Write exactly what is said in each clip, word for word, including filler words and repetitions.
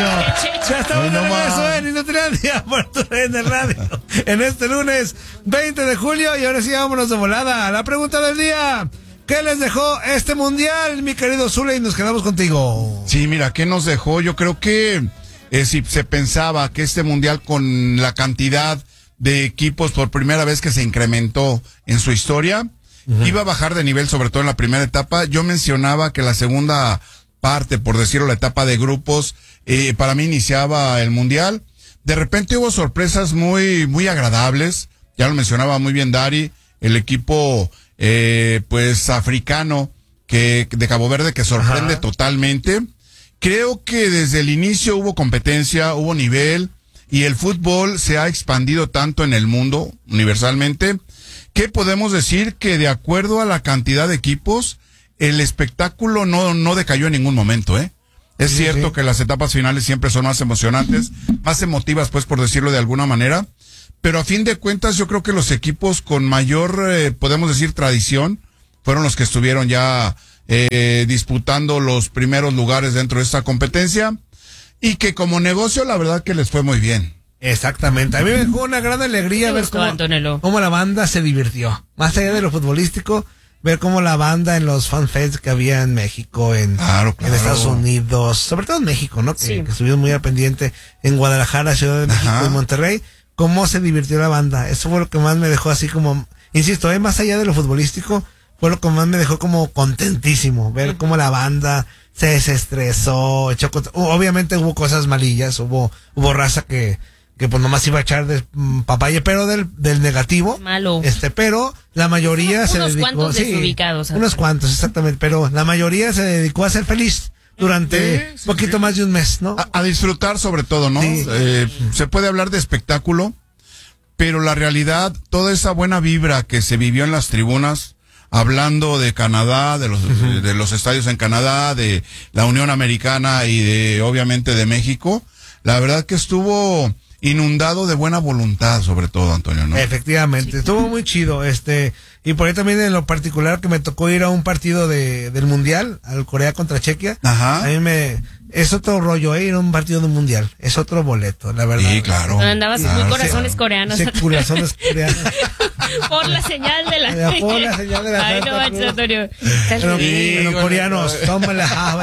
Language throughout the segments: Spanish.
muchacho. Ya estamos de regreso en Inutilandia por tu en el radio. En este lunes veinte de julio. Y ahora sí, vámonos de volada a la pregunta del día. ¿Qué les dejó este mundial, mi querido Zule? Y nos quedamos contigo. Sí, mira, ¿qué nos dejó? Yo creo que eh, si se pensaba que este mundial, con la cantidad de equipos por primera vez que se incrementó en su historia, uh-huh, iba a bajar de nivel, sobre todo en la primera etapa. Yo mencionaba que la segunda parte, por decirlo, la etapa de grupos, eh, para mí iniciaba el mundial. De repente hubo sorpresas muy, muy agradables. Ya lo mencionaba muy bien Dari, el equipo eh, pues africano que de Cabo Verde que sorprende, ajá, totalmente. Creo que desde el inicio hubo competencia, hubo nivel, y el fútbol se ha expandido tanto en el mundo, universalmente, que podemos decir que de acuerdo a la cantidad de equipos, el espectáculo no, no decayó en ningún momento, ¿eh? Es sí, cierto sí. que las etapas finales siempre son más emocionantes, más emotivas, pues, por decirlo de alguna manera, pero a fin de cuentas yo creo que los equipos con mayor, eh, podemos decir, tradición, fueron los que estuvieron ya eh, disputando los primeros lugares dentro de esta competencia, y que como negocio la verdad que les fue muy bien. Exactamente, a mí me dejó una gran alegría ver cómo, cómo la banda se divirtió, más allá de lo futbolístico, ver cómo la banda en los fanfests que había en México, en, claro, claro. en Estados Unidos, sobre todo en México, ¿no? Que, sí. que estuvieron muy al pendiente, en Guadalajara, Ciudad de México, ajá, y Monterrey, cómo se divirtió la banda. Eso fue lo que más me dejó así como, insisto, ¿eh? más allá de lo futbolístico, fue lo que más me dejó como contentísimo, ver uh-huh. cómo la banda se desestresó, echó, obviamente hubo cosas malillas, hubo, hubo raza que, que pues nomás iba a echar de um, papaya, pero del, del negativo. Malo. Este, pero la mayoría unos se dedicó. Cuantos sí, desubicados. Unos cuantos, exactamente, pero la mayoría se dedicó a ser feliz durante un sí, poquito sí. más de un mes, ¿no? A, a disfrutar sobre todo, ¿no? Sí. Eh, se puede hablar de espectáculo, pero la realidad, toda esa buena vibra que se vivió en las tribunas, hablando de Canadá, de los, uh-huh. de los estadios en Canadá, de la Unión Americana y de, obviamente, de México, la verdad que estuvo inundado de buena voluntad, sobre todo, Antonio, ¿no? Efectivamente, sí. estuvo muy chido, este, y por ahí también en lo particular que me tocó ir a un partido de, del Mundial, al Corea contra Chequia. Ajá. A mí me, es otro rollo, ¿eh? Ir a un partido del Mundial, es otro boleto, la verdad. Sí, claro. Andabas claro, muy corazones sí, coreanos. Sí, corazones coreanos. Por la señal de la... Por la señal de la... Ay, no manches, Antonio. Pero, sí, bueno, coreanos, tómala.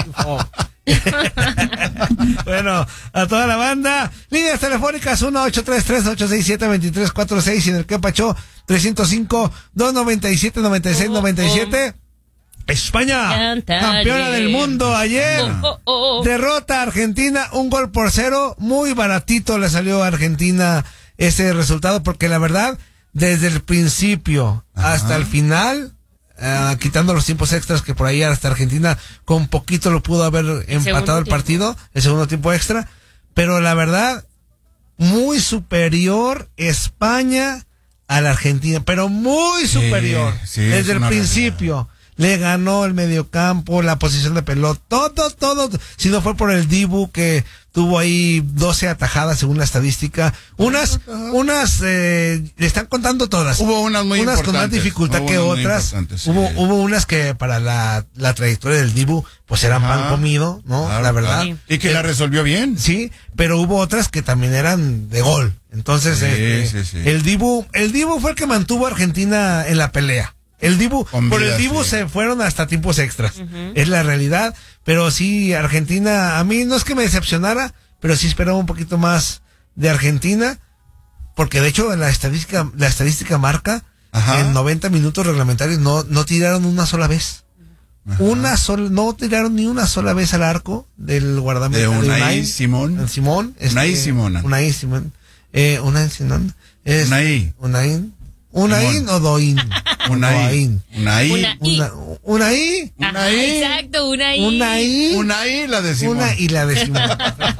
Bueno, a toda la banda, líneas telefónicas uno ocho tres tres ocho seis siete dos tres cuatro seis y en el que pachó tres cero cinco dos nueve siete nueve seis nueve siete. España, Cantaré. campeona del mundo ayer, oh, oh, oh. derrota a Argentina, un gol por cero, muy baratito le salió a Argentina ese resultado, porque la verdad, desde el principio Ajá. hasta el final, Uh, quitando los tiempos extras que por ahí hasta Argentina con poquito lo pudo haber el empatado el partido, el segundo tiempo extra, pero la verdad muy superior España a la Argentina, pero muy superior, sí, sí, desde el principio. Realidad. Le ganó el mediocampo, la posición de pelota, todo, todo, si no fue por el Dibu que tuvo ahí doce atajadas según la estadística, unas, unas, eh, le están contando todas. Hubo unas muy unas importantes. con más dificultad hubo que otras, sí. hubo, hubo unas que para la, la trayectoria del Dibu, pues eran Ajá. pan comido, ¿no? Claro, la verdad. Claro. Y que la resolvió bien. Sí, pero hubo otras que también eran de gol. Entonces, sí, eh, sí, sí. el Dibu, el Dibu fue el que mantuvo a Argentina en la pelea. El Dibu, Con por vida, el Dibu sí. se fueron hasta tiempos extras, uh-huh. es la realidad, pero sí, Argentina, a mí no es que me decepcionara, pero sí esperaba un poquito más de Argentina, porque de hecho la estadística, la estadística marca, Ajá. en noventa minutos reglamentarios no, no tiraron una sola vez, Ajá. una sola, no tiraron ni una sola vez al arco del guardameta de Unai, de Unai Simón, Simón, este, Unai Simón, Unai Simón, eh, Unai Simón, es, Unai, Unai. ¿Unaín o Doín? Unaí. Unaí. Unaí. Unaí. Unaí. Exacto, Unaí. Unaí. Unaí la de Simón. Una y la de Simón.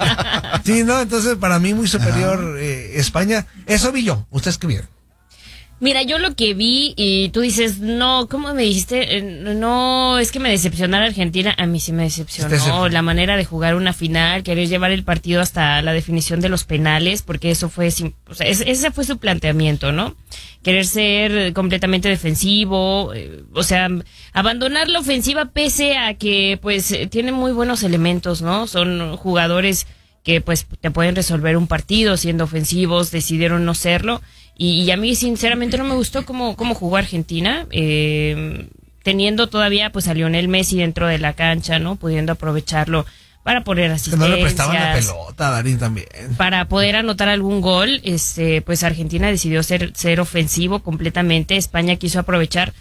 Sí, no, entonces para mí muy superior eh, España. Eso vi yo. ¿Ustedes qué vieron? Mira, yo lo que vi y tú dices, no, ¿cómo me dijiste? Eh, No, es que me decepcionara Argentina. A mí sí me decepcionó Este la manera de jugar una final, querer llevar el partido hasta la definición de los penales, porque eso fue, sim- o sea, ese, ese fue su planteamiento, ¿no? Querer ser completamente defensivo, eh, o sea, abandonar la ofensiva pese a que, pues, eh, tiene muy buenos elementos, ¿no? Son jugadores que, pues, te pueden resolver un partido siendo ofensivos, decidieron no serlo. Y, y a mí sinceramente no me gustó cómo, cómo jugó Argentina, eh, teniendo todavía pues a Lionel Messi dentro de la cancha, ¿no? Pudiendo aprovecharlo para poner Que asistencias. no le prestaban la pelota, Darín, también. Para poder anotar algún gol, este, pues Argentina decidió ser, ser ofensivo completamente, España quiso aprovechar.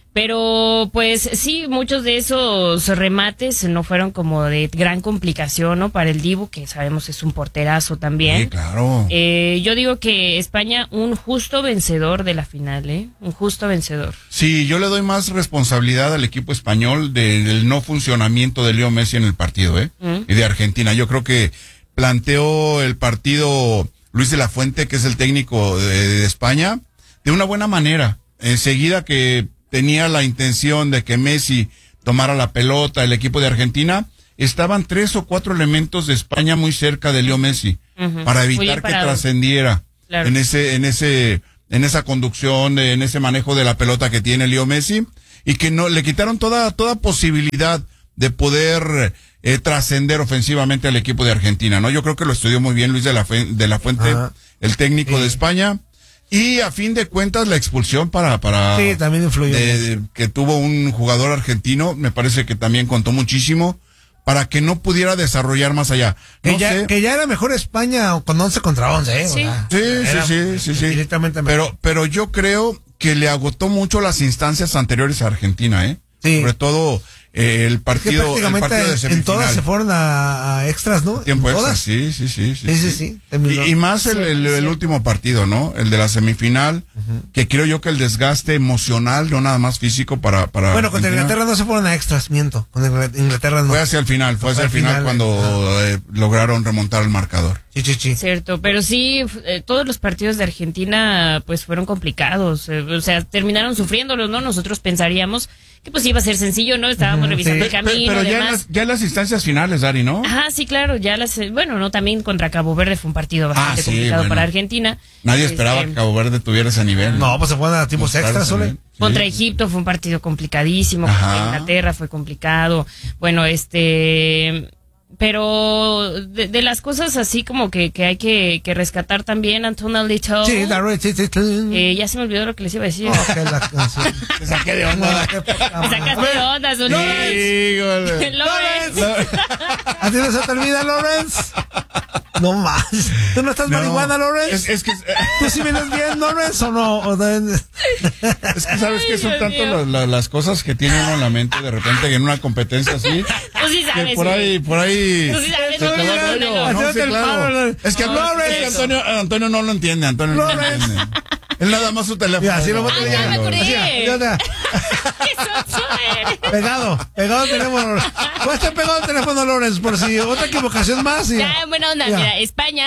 Pero, pues, sí, muchos de esos remates no fueron como de gran complicación, ¿no? Para el Dibu, que sabemos es un porterazo también. Sí, claro. Eh, yo digo que España, un justo vencedor de la final, ¿eh? Un justo vencedor. Sí, yo le doy más responsabilidad al equipo español de- del no funcionamiento de Leo Messi en el partido, ¿eh? ¿Mm? Y de Argentina. Yo creo que planteó el partido Luis de la Fuente, que es el técnico de, de España, de una buena manera. Enseguida que tenía la intención de que Messi tomara la pelota, el equipo de Argentina, estaban tres o cuatro elementos de España muy cerca de Leo Messi, Ujú. para Muy evitar bien que parado. trascendiera Claro. en ese, en ese, en esa conducción, en ese manejo de la pelota que tiene Leo Messi, y que no le quitaron toda, toda posibilidad de poder eh, trascender ofensivamente al equipo de Argentina, ¿no? Yo creo que lo estudió muy bien Luis de la, Fu- de la Fuente, Ajá. el técnico Sí. de España, y a fin de cuentas la expulsión para, para Sí, también influyó. de- de- que tuvo un jugador argentino, me parece que también contó muchísimo para que no pudiera desarrollar más allá. Que, No ya, sé. que ya era mejor España con once contra once, ¿eh? O Sí. sea, Sí, era sí, sí, sí, sí. Directamente mejor. Pero, pero yo creo que le agotó mucho las instancias anteriores a Argentina, ¿eh? Sí. Sobre todo eh, el Es que partido, el prácticamente partido de en semifinal. todas se fueron a, a extras, ¿no? Tiempo En extra, todas. sí, sí, sí, sí. Sí, sí, sí, terminó. Y, y más el, el- el último partido, ¿no? El de la semifinal, que creo yo que el desgaste emocional, no nada más físico para, para Bueno, contra Argentina. Inglaterra no se fueron a extras, miento. Con Ingl- Inglaterra no. Fue hacia el final, fue hacia Fue el al final, final, cuando eh, lograron remontar el marcador. Sí, sí, sí. Cierto, pero sí, f- eh, todos los partidos de Argentina pues fueron complicados, eh, o sea, terminaron sufriéndolos, ¿no? Nosotros pensaríamos que pues iba a ser sencillo, ¿no? Estábamos Ujú, revisando sí. el Pe- pe- camino, pero ya en, demás. las, ya en las instancias finales, Dari, ¿no? Ajá, sí, claro, ya las, eh, bueno, no, también contra Cabo Verde fue un partido bastante Ah, sí, complicado bueno. para Argentina. Nadie Este, esperaba que Cabo Verde tuviera ese nivel. No, pues se fueron a tiempos Mostrarse extras, Sole. bien, sí. Contra Egipto fue un partido complicadísimo, Ajá. contra Inglaterra fue complicado. Bueno, este, pero de, de las cosas así como que, que hay que, que rescatar también, Antonio Little. Sí, Darrell, sí, sí, sí. Eh, ya se me olvidó lo que les iba a decir. Oh, que la canción. Te saqué de onda. No, qué poca Me madre. sacaste de onda, Zuli. Híjole. Lawrence. ¿A ti no se te olvida, Lawrence? No más. ¿Tú no estás No, marihuana, Lawrence? Es, es que, ¿Tú sí vienes bien, Lawrence, o no? ¿O de- es que sabes que son Ay, Dios tanto mío. la- la- las cosas que tiene uno en la mente de repente que en una competencia así, Tú sí que sabes. por ahí, por ahí. Tú sí sabes, se te va el no, rollo. no, no. No, sí, Hacerte el claro. paro, Es que, no, es que eso. Antonio, Antonio no lo entiende, Antonio no lo Lawrence. entiende. Él nada más su teléfono. Mira, así lo voy a Ah, tener. ya me acordé. Así, ya, ya. ¡Qué sonso eres! Pegado, pegado al teléfono. Voy a estar pegado al teléfono, Lawrence, por si otra equivocación más. Y... Ya, buena onda. Ya. Mira, España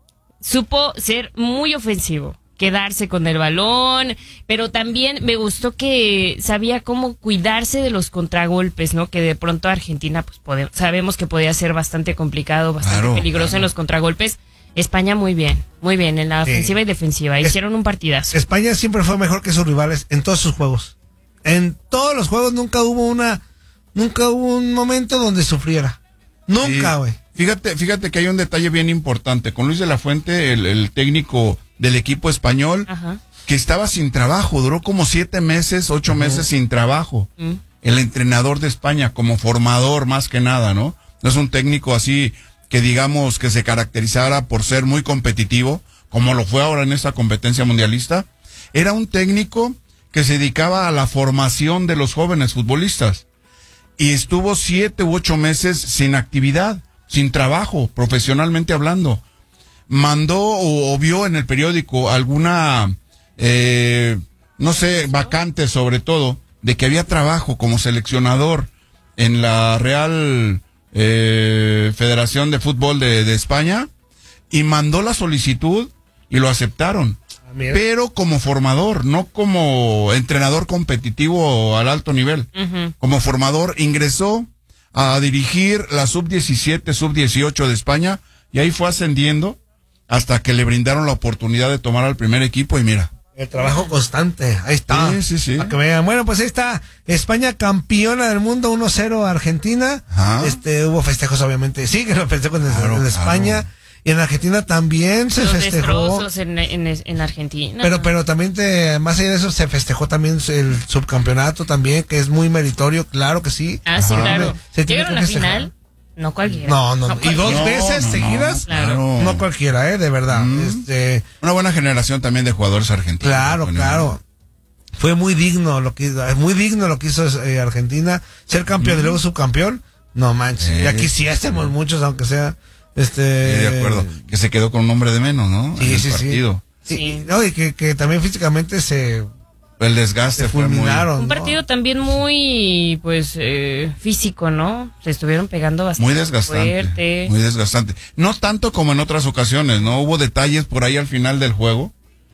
supo ser muy ofensivo, quedarse con el balón, pero también me gustó que sabía cómo cuidarse de los contragolpes, ¿no? Que de pronto Argentina, pues pode- sabemos que podía ser bastante complicado, bastante Claro, peligroso claro. en los contragolpes. España muy bien, muy bien en la Sí. ofensiva y defensiva. Es- Hicieron un partidazo. España siempre fue mejor que sus rivales en todos sus juegos. En todos los juegos nunca hubo una, nunca hubo un momento donde sufriera. Nunca, Sí. güey. Fíjate, fíjate que hay un detalle bien importante. Con Luis de la Fuente, el, el técnico del equipo español, Ajá. que estaba sin trabajo, duró como siete meses, ocho meses sin trabajo. Mm. El entrenador de España, como formador más que nada, ¿no? No es un técnico así que digamos que se caracterizara por ser muy competitivo, como lo fue ahora en esta competencia mundialista. Era un técnico que se dedicaba a la formación de los jóvenes futbolistas. Y estuvo siete u ocho meses sin actividad, sin trabajo, profesionalmente hablando. Mandó o, o vio en el periódico alguna, eh, no sé, vacante sobre todo, de que había trabajo como seleccionador en la Real eh, Federación de Fútbol de, de España, y mandó la solicitud y lo aceptaron. Mira. pero como formador, no como entrenador competitivo al alto nivel. Ujú. Como formador ingresó a dirigir la sub diecisiete, sub dieciocho de España y ahí fue ascendiendo hasta que le brindaron la oportunidad de tomar al primer equipo y mira. El trabajo constante, ahí está. Sí, sí, sí. Para que vean. Bueno, pues ahí está. España campeona del mundo, uno cero a Argentina. Ajá. Este, hubo festejos, obviamente. Sí, que lo festejos en, Claro, en España. claro. Y en Argentina también se Los festejó. destrozos en, en, en Argentina. Pero, pero también, te, más allá de eso, se festejó también el subcampeonato también, que es muy meritorio, claro que sí. Ah, sí, Ajá. claro. Se tiene Llegaron que a la festejar. final. No cualquiera. No, no, no. Y dos No, veces no, no, seguidas. claro. No cualquiera, eh, de verdad. Mm. Este, Una buena generación también de jugadores argentinos. claro, Bueno, claro. Fue muy digno lo que es muy digno lo que hizo eh, Argentina, ser campeón y luego subcampeón. No manches, Sí, ya quisiésemos sí. muchos, aunque sea este Sí, de acuerdo. Que se quedó con un hombre de menos, ¿no? Sí, En el sí, sí. partido. Sí, Sí. no, y que, que también físicamente se, El desgaste se fue muy... fulminaron. Un ¿no? partido también muy, pues, eh, físico, ¿no? Se estuvieron pegando bastante Muy desgastante. fuerte. Muy desgastante. No tanto como en otras ocasiones, ¿no? Hubo detalles por ahí al final del juego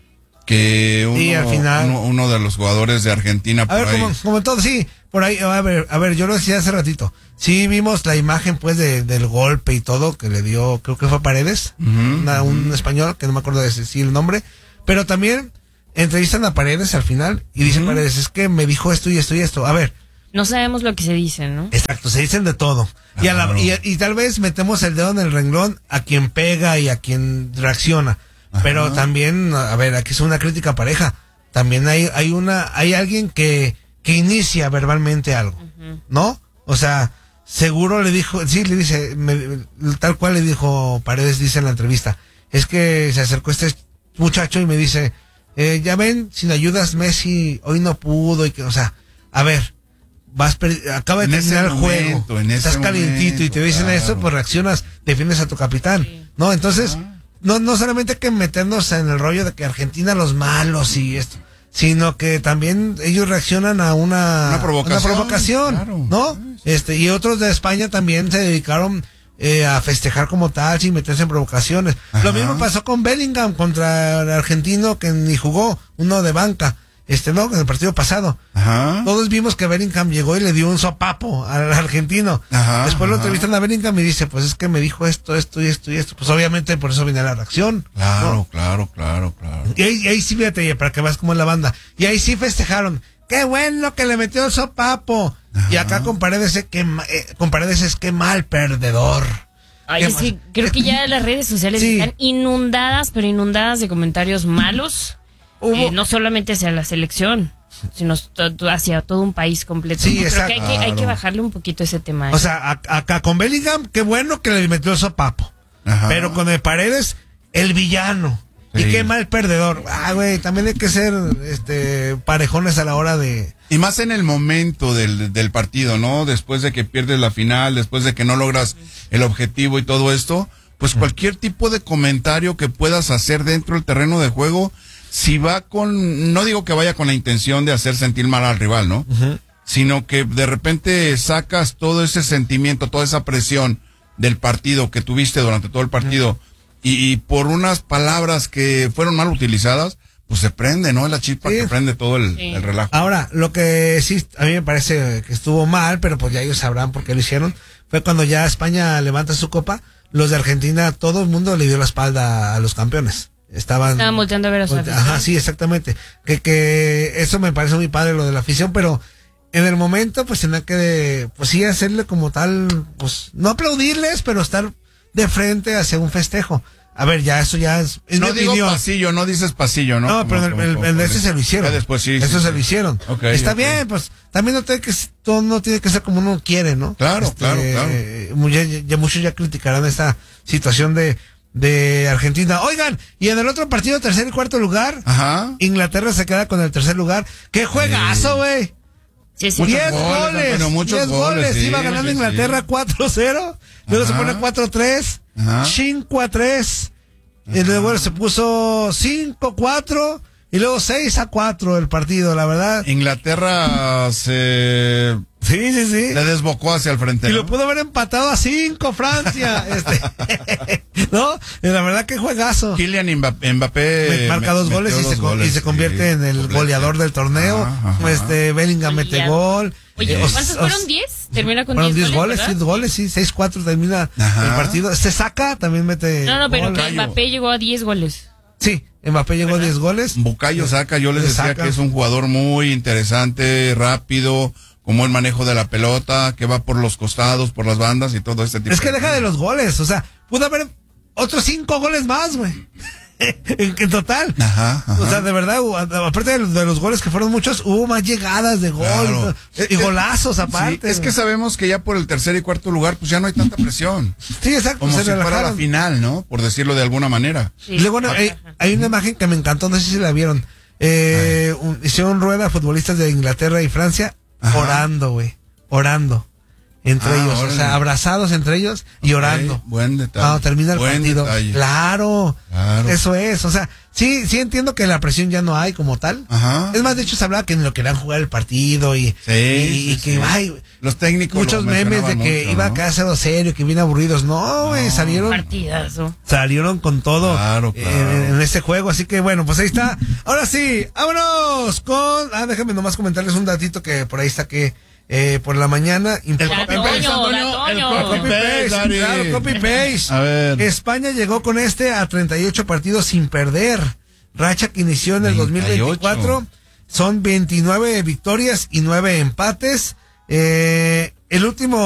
que uno, Sí, al final. uno, uno de los jugadores de Argentina A por ver, ahí. como, como todo, sí, por ahí, a ver, a ver, yo lo decía hace ratito. Sí vimos la imagen, pues, de, del golpe y todo que le dio, creo que fue a Paredes, Ujú, una- un español, que no me acuerdo de decir el nombre, pero también entrevistan a Paredes al final y dice Ujú. Paredes, es que me dijo esto y esto y esto. A ver, No sabemos lo que se dice, ¿no? exacto, se dicen de todo. Y, a la- Claro. y, y tal vez metemos el dedo en el renglón a quien pega y a quien reacciona. Ajá. Pero también, a ver, aquí es una crítica pareja. También hay, hay una, hay alguien que, que inicia verbalmente algo, ¿no? O sea, seguro le dijo, sí, le dice, me- tal cual le dijo Paredes, dice en la entrevista, es que se acercó este muchacho y me dice, eh, ya ven, sin ayudas Messi hoy no pudo y que, o sea, a ver, vas per- acaba de En terminar ese el juego, momento, en ese estás calientito y te momento, dicen claro. eso, pues reaccionas, defiendes a tu capitán, Sí. ¿no? Entonces, no, no solamente hay que meternos en el rollo de que Argentina los malos y esto, sino que también ellos reaccionan a una, Una provocación, provocación, claro. ¿no? Este, y otros de España también se dedicaron eh, a festejar como tal, sin meterse en provocaciones. Ajá. Lo mismo pasó con Bellingham contra el argentino que ni jugó, uno de banca, este, ¿no? En el partido pasado. Ajá. Todos vimos que Bellingham llegó y le dio un sopapo al argentino. Ajá, Después lo ajá. entrevistan a Bellingham y dice, pues es que me dijo esto, esto y esto y esto. Pues obviamente por eso viene la reacción. Claro, ¿no? claro, claro, claro. Y ahí, y ahí sí, fíjate, para que veas cómo es la banda. Y ahí sí festejaron. ¡Qué bueno que le metió el sopapo! Y acá con Paredes, es que, ma- eh, con Paredes es que mal perdedor. Ay, ¿Qué es que más? creo que ya las redes sociales Sí. están inundadas, pero inundadas de comentarios malos. Hubo- eh, no solamente hacia la selección, sino to- to- hacia todo un país completo. Sí, Creo exacto. que hay, que hay que Claro. bajarle un poquito ese tema. ¿eh? O sea, a- acá con Bellingham, qué bueno que le metió el sopapo. Ajá. Pero con el Paredes, el villano. Y Sí. qué mal perdedor. Ah, güey, también hay que ser este parejones a la hora de... Y más en el momento del, del partido, ¿no? Después de que pierdes la final, después de que no logras el objetivo y todo esto, pues cualquier tipo de comentario que puedas hacer dentro del terreno de juego, si va con, no digo que vaya con la intención de hacer sentir mal al rival, ¿no? Sino que de repente sacas todo ese sentimiento, toda esa presión del partido que tuviste durante todo el partido y, y por unas palabras que fueron mal utilizadas, pues se prende, ¿no? La chispa Sí. que prende todo el, Sí. el relajo. Ahora, lo que sí, a mí me parece que estuvo mal, pero pues ya ellos sabrán por qué lo hicieron, fue cuando ya España levanta su copa, los de Argentina, todo el mundo le dio la espalda a los campeones. Estaban... Estaban volteando a ver a su Volte- afición. Ajá, sí, exactamente. Que, que eso me parece muy padre lo de la afición, pero en el momento pues tenía que, pues sí, hacerle como tal, pues no aplaudirles, pero estar de frente hacia un festejo. A ver, ya eso ya es, es No mi digo opinión. pasillo, no dices pasillo, ¿no? No, Como- pero en, como- el, como- en ese se lo hicieron. Ya después sí. Eso sí, se sí. lo hicieron. Ok, Está ok. bien, pues también no tiene que s- todo no tiene que ser como uno quiere, ¿no? Claro, claro, claro. eh, Ya, ya muchos ya criticarán esta situación de, de Argentina. Oigan, y en el otro partido, tercer y cuarto lugar, Ajá. Inglaterra se queda con el tercer lugar. ¡Qué juegazo, güey! Sí, sí. Muchos diez goles, goles, Antonio, muchos diez goles, goles, sí, iba ganando sí, Inglaterra sí. cuatro cero, luego se Ajá. pone cuatro tres, Ajá. cinco a tres, y luego se puso cinco cuatro, y luego seis a cuatro el partido, la verdad. Inglaterra se... Sí, sí, sí. Le desbocó hacia el frente. Y ¿no? lo pudo haber empatado a cinco Francia. este, ¿no? Y la verdad que juegazo. Kylian Mbappé, Mbappé marca dos goles y, dos se, goles, y se convierte sí, en el doblete. goleador del torneo. Ajá, ajá. Este Bellingham mete Goleado. gol. Oye, Eh, ¿cuántos os- fueron? os- ¿diez? Termina con Fueron diez diez goles, ¿verdad? diez goles, sí, seis cuatro termina Ajá. el partido. Se saca, también mete No, no, pero gol. que Mbappé llegó a diez goles. Sí, Mbappé llegó a diez goles. Bukayo Saka, yo les Le decía saca. que es un jugador muy interesante, rápido, con buen manejo de la pelota, que va por los costados, por las bandas y todo este tipo. Es que deja de los goles, o sea, pudo haber otros cinco goles más, güey. en, en total. Ajá, ajá. O sea, de verdad, hubo- aparte de los, de los goles que fueron muchos, hubo más llegadas de gol Claro. y, y golazos Sí, aparte. es que sabemos que ya por el tercer y cuarto lugar, pues ya no hay tanta presión. Sí, exacto. Como se si fuera la relajaron. final, ¿no? Por decirlo de alguna manera. Sí. Y luego bueno, hay, hay una imagen que me encantó, no sé si la vieron. Eh, un- hicieron rueda futbolistas de Inglaterra y Francia Ajá. orando, güey. Orando. Entre Ah, ellos, o órale. sea, abrazados entre ellos y orando. Ok, buen detalle. No, termina el Buen partido. detalle. Claro, Claro. eso es. O sea, sí, sí entiendo que la presión ya no hay como tal. Ajá. Es más, de hecho se hablaba que ni lo querían jugar el partido y, Sí, y, y sí, que sí. ay, Los técnicos muchos lo memes de mencionaban que mucho, iba ¿no? a quedarse algo serio, que bien aburridos. No, güey, salieron, Partidazo. salieron con todo Claro, eh, claro. En, en este juego. Así que bueno, pues ahí está. Ahora sí, vámonos con. Ah, déjenme nomás comentarles un datito que por ahí está que eh, por la mañana. El La copy Toño, paste, la Antonio, Toño. el Copy copy paste, paste, Dari. claro, copy paste. A ver. España llegó con este a treinta y ocho partidos sin perder. Racha que inició en el dos mil veinticuatro. Son veintinueve victorias y nueve empates. Eh, el último